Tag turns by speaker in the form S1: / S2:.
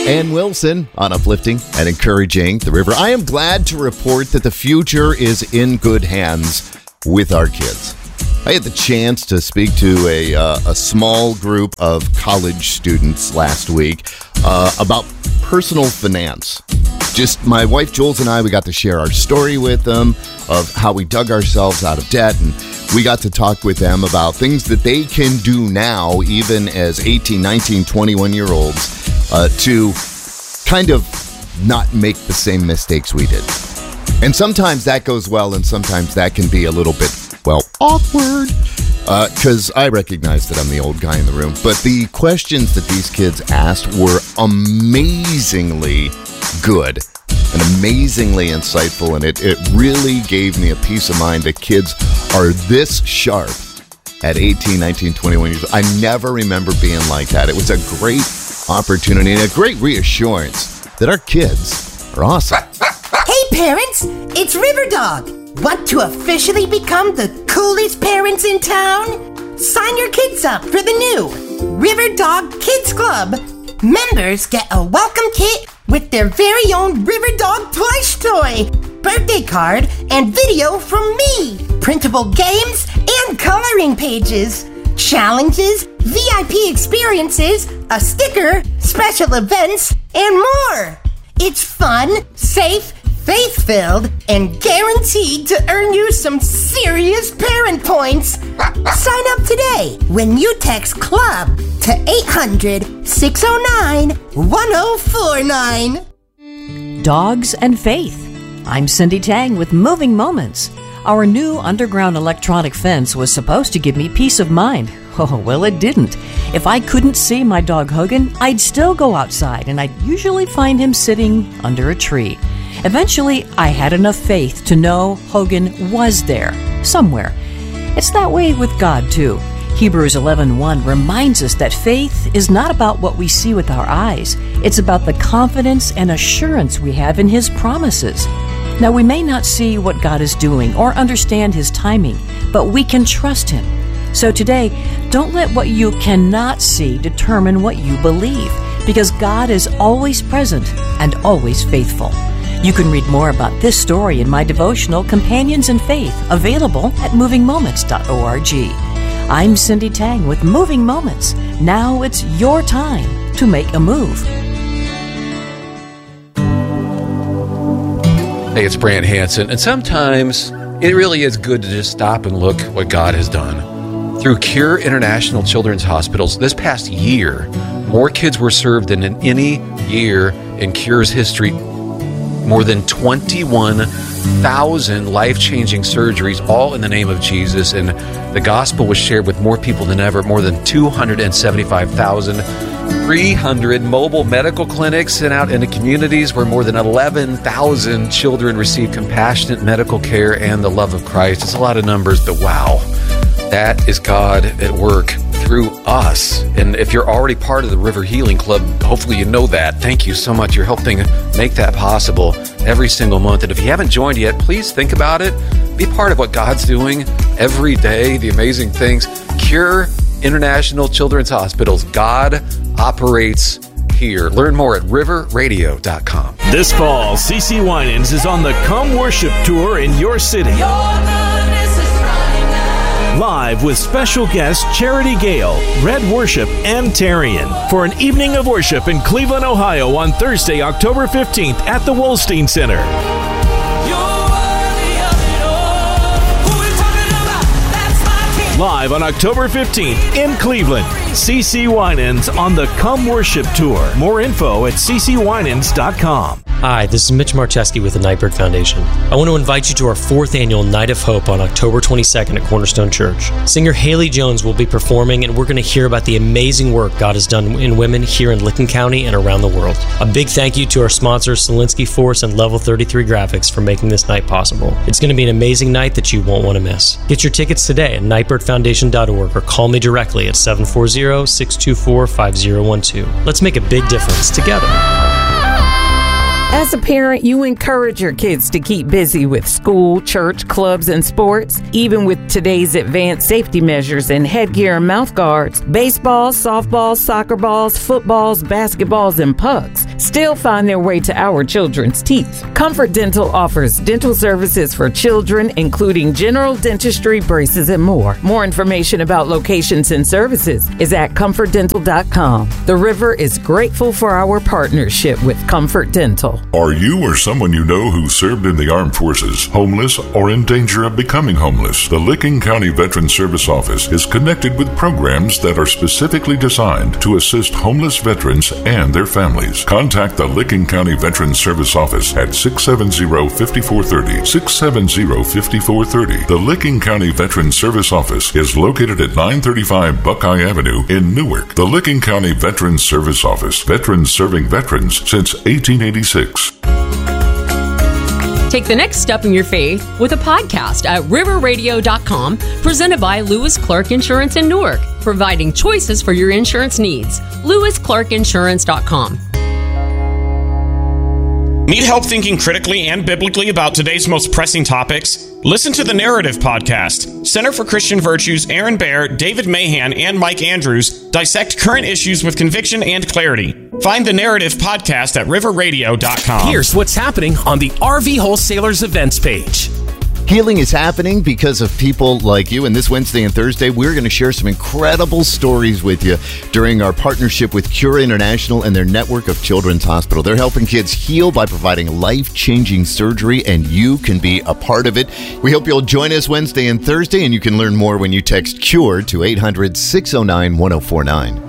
S1: Ann Wilson on Uplifting and Encouraging the River. I am glad to report that the future is in good hands with our kids. I had the chance to speak to a small group of college students last week about personal finance. Just my wife Jules and I, we got to share our story with them of how we dug ourselves out of debt, and we got to talk with them about things that they can do now, even as 18, 19, 21-year-olds, to kind of not make the same mistakes we did. And sometimes that goes well, and sometimes that can be a little bit, awkward, because I recognize that I'm the old guy in the room. But the questions that these kids asked were amazingly good and amazingly insightful, and it really gave me a peace of mind that kids are this sharp at 18, 19, 21 years old. I never remember being like that. It was a great opportunity and a great reassurance that our kids are awesome.
S2: Hey parents, it's Riverdog. Want to officially become the coolest parents in town? Sign your kids up for the new Riverdog Kids Club. Members get a welcome kit with their very own Riverdog plush toy, birthday card, and video from me, printable games, and coloring pages, challenges, VIP experiences, a sticker, special events, and more. It's fun, safe, faith-filled, and guaranteed to earn you some serious parent points. Sign up today when you text CLUB to 800-609-1049.
S3: Dogs and Faith. I'm Cindy Tang with Moving Moments. Our new underground electronic fence was supposed to give me peace of mind. Oh, well, it didn't. If I couldn't see my dog Hogan, I'd still go outside, and I'd usually find him sitting under a tree. Eventually, I had enough faith to know Hogan was there, somewhere. It's that way with God, too. Hebrews 11:1 reminds us that faith is not about what we see with our eyes. It's about the confidence and assurance we have in His promises. Now, we may not see what God is doing or understand His timing, but we can trust Him. So today, don't let what you cannot see determine what you believe, because God is always present and always faithful. You can read more about this story in my devotional Companions in Faith, available at movingmoments.org. I'm Cindy Tang with Moving Moments. Now it's your time to make a move.
S4: Hey, it's Brant Hansen, and sometimes it really is good to just stop and look what God has done. Through Cure International Children's Hospitals, this past year, more kids were served than in any year in Cure's history. More than 21,000 life-changing surgeries, all in the name of Jesus, and the gospel was shared with more people than ever. More than 275,300 mobile medical clinics sent out into communities where more than 11,000 children received compassionate medical care and the love of Christ. It's a lot of numbers, but wow, that is God at work through us. And if you're already part of the River Healing Club, hopefully you know that. Thank you so much. You're helping make that possible every single month. And if you haven't joined yet, please think about it. Be part of what God's doing every day, the amazing things. Cure International Children's Hospitals. God operates here. Learn more at riverradio.com.
S5: This fall, CeCe Winans is on the Come Worship Tour in your city. Live with special guests Charity Gale, Red Worship, and Tarian for an evening of worship in Cleveland, Ohio on Thursday, October 15th at the Wolstein Center. Live on October 15th in Cleveland, CeCe Winans on the Come Worship Tour. More info at ccwinans.com.
S6: Hi, this is Mitch Marcheski with the Nightbird Foundation. I want to invite you to our 4th annual Night of Hope on October 22nd at Cornerstone Church. Singer Haley Jones will be performing, and we're going to hear about the amazing work God has done in women here in Licking County and around the world. A big thank you to our sponsors, Solinsky Force and Level 33 Graphics, for making this night possible. It's going to be an amazing night that you won't want to miss. Get your tickets today at nightbirdfoundation.org or call me directly at 740-624-5012. Let's make a big difference together.
S7: As a parent, you encourage your kids to keep busy with school, church, clubs, and sports. Even with today's advanced safety measures and headgear and mouth guards, baseballs, softballs, soccer balls, footballs, basketballs, and pucks still find their way to our children's teeth. Comfort Dental offers dental services for children, including general dentistry, braces, and more. More information about locations and services is at comfortdental.com. The River is grateful for our partnership with Comfort Dental.
S8: Are you or someone you know who served in the armed forces homeless or in danger of becoming homeless? The Licking County Veterans Service Office is connected with programs that are specifically designed to assist homeless veterans and their families. Contact the Licking County Veterans Service Office at 670-5430. 670-5430. The Licking County Veterans Service Office is located at 935 Buckeye Avenue in Newark. The Licking County Veterans Service Office. Veterans serving veterans since 1886.
S9: Take the next step in your faith with a podcast at riverradio.com, presented by Lewis Clark Insurance in Newark, providing choices for your insurance needs. LewisClarkInsurance.com.
S10: Need help thinking critically and biblically about today's most pressing topics? Listen to the Narrative Podcast. Center for Christian Virtues, Aaron Baer, David Mahan, and Mike Andrews dissect current issues with conviction and clarity. Find the Narrative Podcast at riverradio.com.
S11: Here's what's happening on the RV Wholesalers events page.
S1: Healing is happening because of people like you, and this Wednesday and Thursday, we're going to share some incredible stories with you during our partnership with Cure International and their network of children's hospital. They're helping kids heal by providing life-changing surgery, and you can be a part of it. We hope you'll join us Wednesday and Thursday, and you can learn more when you text CURE to 800-609-1049.